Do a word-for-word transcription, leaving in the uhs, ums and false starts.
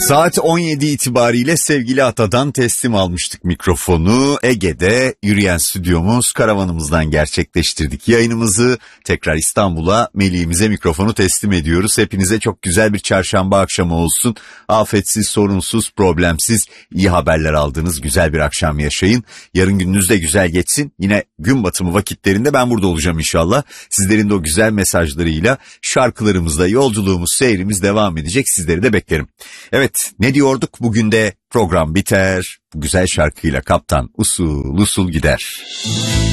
Saat on yedi itibariyle sevgili Ata'dan teslim almıştık mikrofonu. Ege'de yürüyen stüdyomuz, karavanımızdan gerçekleştirdik yayınımızı. Tekrar İstanbul'a, Melih'imize mikrofonu teslim ediyoruz. Hepinize çok güzel bir çarşamba akşamı olsun. Afetsiz, sorunsuz, problemsiz, iyi haberler aldığınız güzel bir akşam yaşayın. Yarın gününüz de güzel geçsin. Yine gün batımı vakitlerinde ben burada olacağım inşallah. Sizlerin de o güzel mesajlarıyla şarkılarımızda yolculuğumuz, seyrimiz devam edecek. Sizleri de beklerim. Evet, ne diyorduk? Bugün de program biter. Bu güzel şarkıyla kaptan usul usul gider.